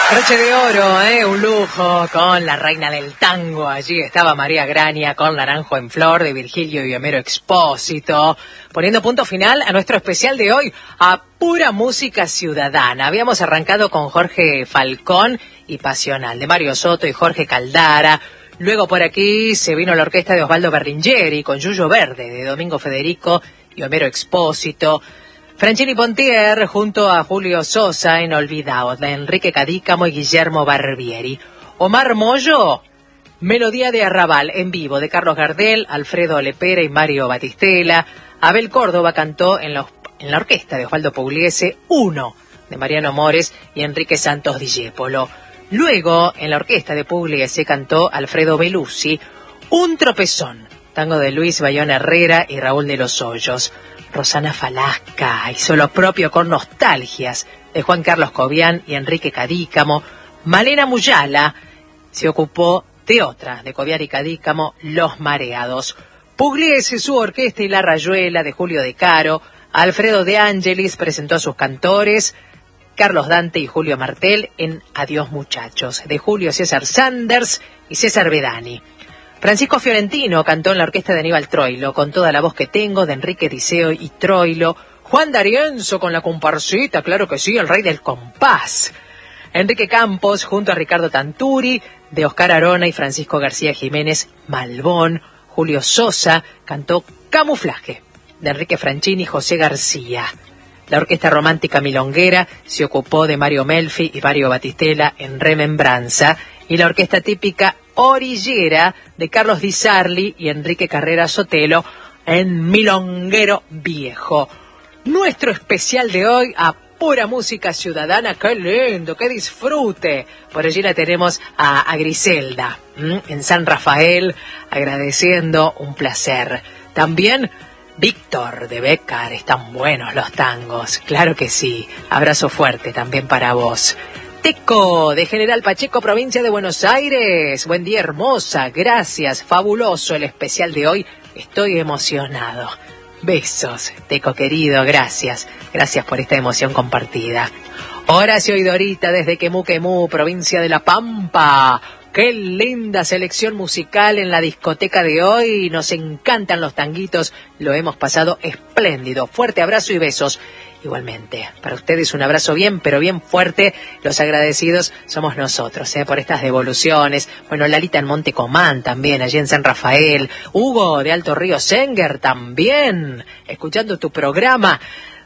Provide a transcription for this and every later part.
Broche de oro, un lujo, con la reina del tango. Allí estaba María Grania con Naranjo en Flor de Virgilio y Homero Expósito, poniendo punto final a nuestro especial de hoy, a pura música ciudadana. Habíamos arrancado con Jorge Falcón y Pasional, de Mario Soto y Jorge Caldara. Luego por aquí se vino la orquesta de Osvaldo Berlingeri con Yuyo Verde, de Domingo Federico y Homero Expósito. Franchini Pontier junto a Julio Sosa en Olvidaos, de Enrique Cadícamo y Guillermo Barbieri. Omar Mollo, Melodía de Arrabal en vivo de Carlos Gardel, Alfredo Lepera y Mario Batistela. Abel Córdoba cantó en la orquesta de Osvaldo Pugliese, Uno, de Mariano Mores y Enrique Santos Discépolo. Luego, en la orquesta de Pugliese cantó Alfredo Belusi, Un tropezón, tango de Luis Bayón Herrera y Raúl de los Hoyos. Rosana Falasca hizo lo propio con Nostalgias, de Juan Carlos Cobian y Enrique Cadícamo. Malena Muyala se ocupó de otra, de Cobian y Cadícamo, Los Mareados. Pugliese, su orquesta y La Rayuela, de Julio De Caro. Alfredo De Angelis presentó a sus cantores, Carlos Dante y Julio Martel, en Adiós Muchachos, de Julio César Sanders y César Bedani. Francisco Fiorentino cantó en la orquesta de Aníbal Troilo, con Toda la voz que tengo, de Enrique Diceo y Troilo. Juan D'Arienzo con la comparsita, claro que sí, el rey del compás. Enrique Campos junto a Ricardo Tanturi, de Oscar Arona y Francisco García Jiménez, Malbón. Julio Sosa cantó Camuflaje, de Enrique Franchini y José García. La orquesta romántica milonguera se ocupó de Mario Melfi y Mario Batistela en Remembranza, y la orquesta típica orillera de Carlos Di Sarli y Enrique Carrera Sotelo en Milonguero Viejo. Nuestro especial de hoy a pura música ciudadana, qué lindo, qué disfrute. Por allí la tenemos a Griselda, en San Rafael, agradeciendo, un placer. También Víctor de Bécar, están buenos los tangos, claro que sí. Abrazo fuerte también para vos. Teco, de General Pacheco, provincia de Buenos Aires. Buen día, hermosa, gracias, fabuloso el especial de hoy, estoy emocionado. Besos, Teco querido, gracias por esta emoción compartida. Horacio y Dorita desde Quemú, provincia de La Pampa. Qué linda selección musical en la discoteca de hoy, nos encantan los tanguitos, lo hemos pasado espléndido. Fuerte abrazo y besos. Igualmente, para ustedes un abrazo bien, pero bien fuerte. Los agradecidos somos nosotros, por estas devoluciones. Bueno, Lalita en Montecomán también, allí en San Rafael. Hugo de Alto Río Senger también, escuchando tu programa.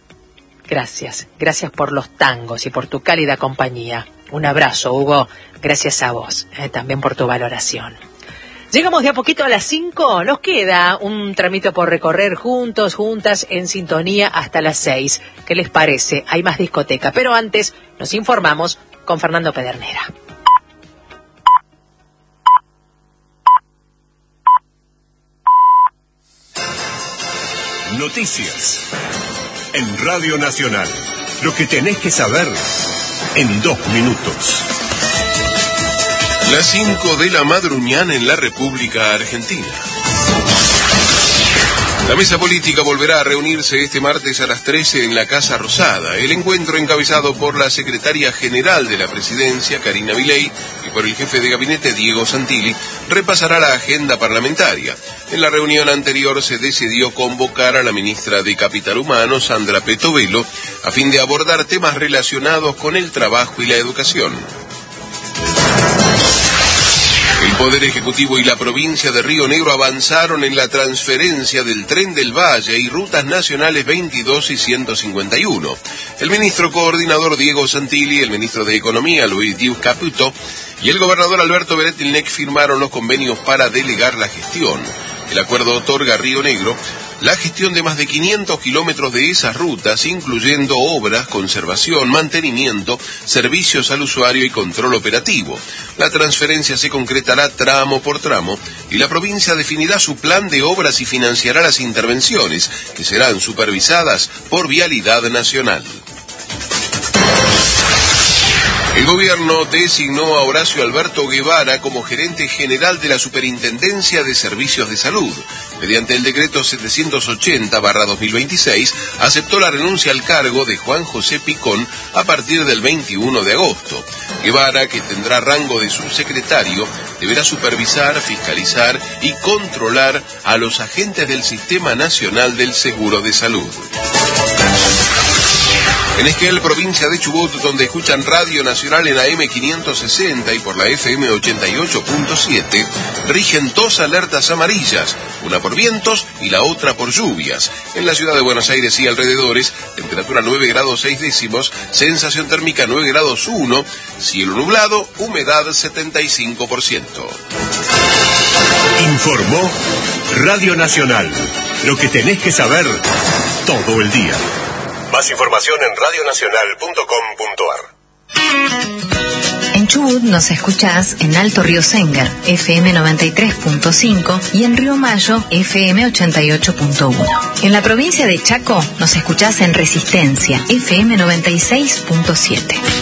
Gracias por los tangos y por tu cálida compañía. Un abrazo, Hugo, gracias a vos, también por tu valoración. Llegamos de a poquito a las 5, nos queda un tramito por recorrer juntos, juntas, en sintonía hasta las 6. ¿Qué les parece? Hay más discoteca, pero antes nos informamos con Fernando Pedernera. Noticias en Radio Nacional. Lo que tenés que saber en 2 minutos. Las 5 de la madruñana en la República Argentina. La mesa política volverá a reunirse este martes a las 13 en la Casa Rosada. El encuentro, encabezado por la secretaria general de la presidencia, Karina Milei, y por el jefe de gabinete, Diego Santilli, repasará la agenda parlamentaria. En la reunión anterior se decidió convocar a la ministra de Capital Humano, Sandra Petovelo, a fin de abordar temas relacionados con el trabajo y la educación. El Poder Ejecutivo y la provincia de Río Negro avanzaron en la transferencia del Tren del Valle y rutas nacionales 22 y 151. El ministro coordinador Diego Santilli, el ministro de Economía Luis Diuz Caputo y el gobernador Alberto Beretilnec firmaron los convenios para delegar la gestión. El acuerdo otorga a Río Negro la gestión de más de 500 kilómetros de esas rutas, incluyendo obras, conservación, mantenimiento, servicios al usuario y control operativo. La transferencia se concretará tramo por tramo y la provincia definirá su plan de obras y financiará las intervenciones, que serán supervisadas por Vialidad Nacional. El gobierno designó a Horacio Alberto Guevara como gerente general de la Superintendencia de Servicios de Salud. Mediante el decreto 780/2026, aceptó la renuncia al cargo de Juan José Picón a partir del 21 de agosto. Guevara, que tendrá rango de subsecretario, deberá supervisar, fiscalizar y controlar a los agentes del Sistema Nacional del Seguro de Salud. En Esquel, provincia de Chubut, donde escuchan Radio Nacional en AM 560 y por la FM 88.7, rigen dos alertas amarillas, una por vientos y la otra por lluvias. En la ciudad de Buenos Aires y alrededores, temperatura 9 grados 6 décimos, sensación térmica 9 grados 1, cielo nublado, humedad 75%. Informó Radio Nacional. Lo que tenés que saber todo el día. Más información en radionacional.com.ar. En Chubut nos escuchás en Alto Río Sengar, FM 93.5 y en Río Mayo, FM 88.1. En la provincia de Chaco nos escuchás en Resistencia, FM 96.7.